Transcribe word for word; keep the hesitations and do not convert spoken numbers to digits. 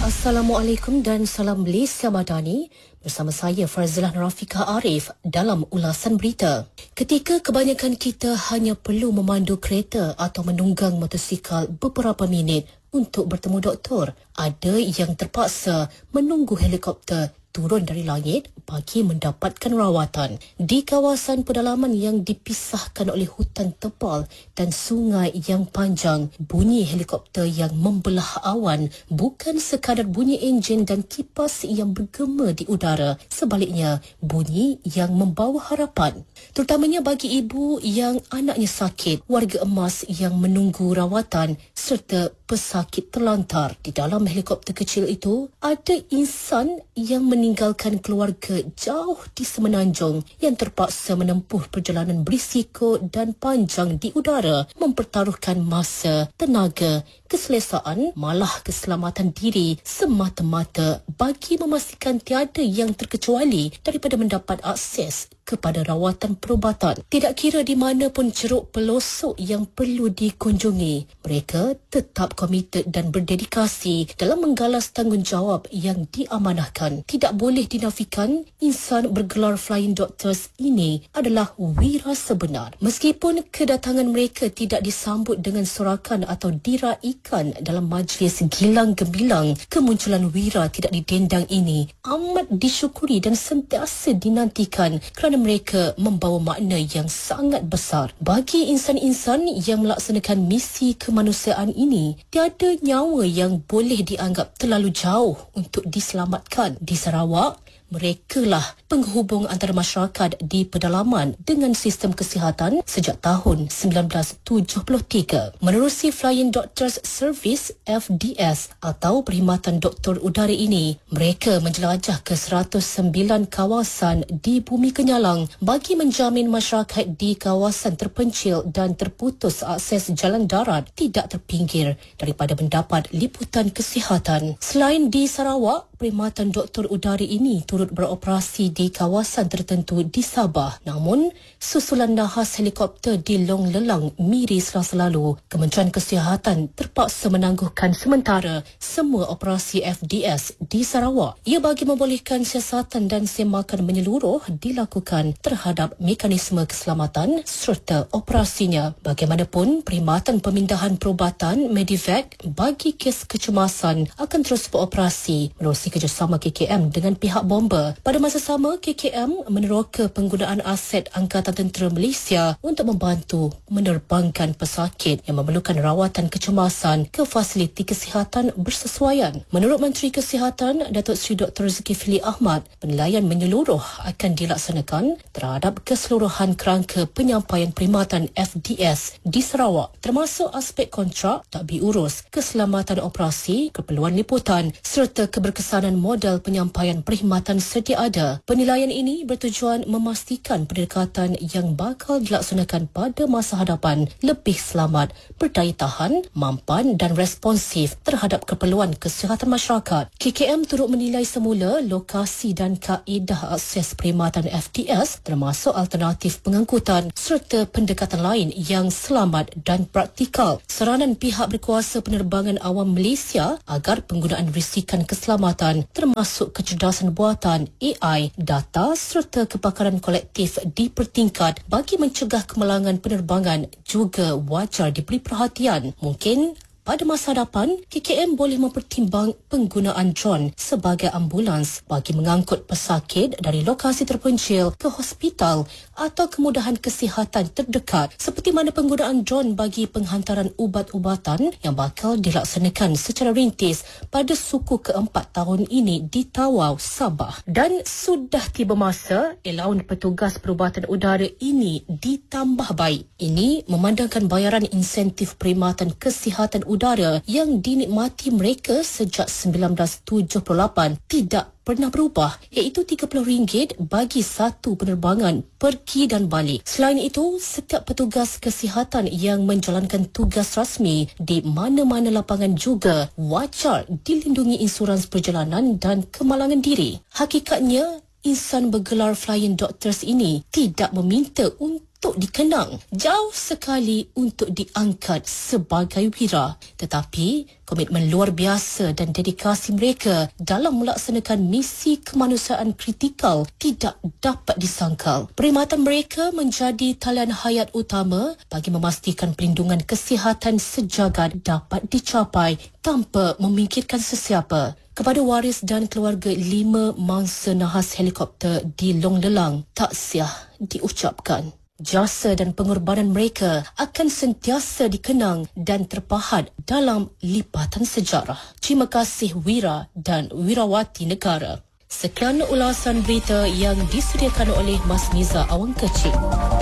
Assalamualaikum dan salam Malaysia Madani. Bersama saya Farzilah Rafika Arif dalam ulasan berita. Ketika kebanyakan kita hanya perlu memandu kereta atau menunggang motosikal beberapa minit untuk bertemu doktor, ada yang terpaksa menunggu helikopter turun dari langit bagi mendapatkan rawatan. Di kawasan pedalaman yang dipisahkan oleh hutan tebal dan sungai yang panjang, bunyi helikopter yang membelah awan bukan sekadar bunyi enjin dan kipas yang bergema di udara. Sebaliknya, bunyi yang membawa harapan. Terutamanya bagi ibu yang anaknya sakit, warga emas yang menunggu rawatan serta pesakit terlantar. Di dalam helikopter kecil itu, ada insan yang meninggalkan keluarga jauh di semenanjung yang terpaksa menempuh perjalanan berisiko dan panjang di udara, mempertaruhkan masa, tenaga, keselesaan, malah keselamatan diri semata-mata bagi memastikan tiada yang terkecuali daripada mendapat akses kepada rawatan perubatan. Tidak kira di mana pun ceruk pelosok yang perlu dikunjungi, mereka tetap komited dan berdedikasi dalam menggalas tanggungjawab yang diamanahkan. Tidak boleh dinafikan, insan bergelar Flying Doctors ini adalah wira sebenar. Meskipun kedatangan mereka tidak disambut dengan sorakan atau diraikan dalam majlis gilang gembilang, kemunculan wira tidak didendang ini amat disyukuri dan sentiasa dinantikan kerana mereka membawa makna yang sangat besar. Bagi insan-insan yang melaksanakan misi kemanusiaan ini, tiada nyawa yang boleh dianggap terlalu jauh untuk diselamatkan. Di Sarawak, merekalah penghubung antara masyarakat di pedalaman dengan sistem kesihatan sejak tahun sembilan belas tujuh puluh tiga. Menerusi Flying Doctors Service F D S atau Perkhidmatan Doktor Udara ini, mereka menjelajah ke seratus sembilan kawasan di Bumi Kenyalang bagi menjamin masyarakat di kawasan terpencil dan terputus akses jalan darat tidak terpinggir daripada mendapat liputan kesihatan. Selain di Sarawak, Perkhidmatan Doktor Udara ini turut beroperasi di kawasan tertentu di Sabah. Namun, susulan nahas helikopter di Long Lelang, Miri Selasa lalu, Kementerian Kesihatan terpaksa menangguhkan sementara semua operasi F D S di Sarawak. Ia bagi membolehkan siasatan dan semakan menyeluruh dilakukan terhadap mekanisme keselamatan serta operasinya. Bagaimanapun, perkhidmatan pemindahan perubatan Medivac bagi kes kecemasan akan terus beroperasi menerusi kerjasama K K M dengan pihak bomba. Pada masa sama, K K M meneroka penggunaan aset Angkatan Tentera Malaysia untuk membantu menerbangkan pesakit yang memerlukan rawatan kecemasan ke fasiliti kesihatan bersesuaian. Menurut Menteri Kesihatan, Datuk Seri Doktor Zulkifli Ahmad, penilaian menyeluruh akan dilaksanakan terhadap keseluruhan kerangka penyampaian perkhidmatan F D S di Sarawak, termasuk aspek kontrak, tadbir urus, keselamatan operasi, keperluan liputan serta keberkesanan modal penyampaian perkhidmatan sedia ada. Penilaian ini bertujuan memastikan pendekatan yang bakal dilaksanakan pada masa hadapan lebih selamat, berdaya tahan, mampan dan responsif terhadap keperluan kesihatan masyarakat. K K M turut menilai semula lokasi dan kaedah akses perkhidmatan F D S termasuk alternatif pengangkutan serta pendekatan lain yang selamat dan praktikal. Saranan pihak berkuasa penerbangan awam Malaysia agar penggunaan risikan keselamatan termasuk kecerdasan buatan, A I, data serta kepakaran kolektif dipertingkat bagi mencegah kemalangan penerbangan juga wajar diberi perhatian. Mungkin pada masa hadapan, K K M boleh mempertimbang penggunaan drone sebagai ambulans bagi mengangkut pesakit dari lokasi terpencil ke hospital atau kemudahan kesihatan terdekat, seperti mana penggunaan drone bagi penghantaran ubat-ubatan yang bakal dilaksanakan secara rintis pada suku keempat tahun ini di Tawau, Sabah. Dan sudah tiba masa elaun petugas perubatan udara ini ditambah baik. Ini memandangkan bayaran insentif perkhidmatan kesihatan udara yang dinikmati mereka sejak sembilan belas tujuh puluh lapan tidak pernah berubah, iaitu tiga puluh ringgit bagi satu penerbangan pergi dan balik. Selain itu, setiap petugas kesihatan yang menjalankan tugas rasmi di mana-mana lapangan juga wajar dilindungi insurans perjalanan dan kemalangan diri. Hakikatnya, insan bergelar Flying Doctors ini tidak meminta untuk patut dikenang, jauh sekali untuk diangkat sebagai wira. Tetapi, komitmen luar biasa dan dedikasi mereka dalam melaksanakan misi kemanusiaan kritikal tidak dapat disangkal. Perkhidmatan mereka menjadi talian hayat utama bagi memastikan pelindungan kesihatan sejagat dapat dicapai tanpa memikirkan sesiapa. Kepada waris dan keluarga lima mangsa nahas helikopter di Long Lelang, taksiah diucapkan. Jasa dan pengorbanan mereka akan sentiasa dikenang dan terpahat dalam lipatan sejarah. Terima kasih Wira dan Wirawati Negara. Sekian ulasan berita yang disediakan oleh Mas Niza Awang Kecil.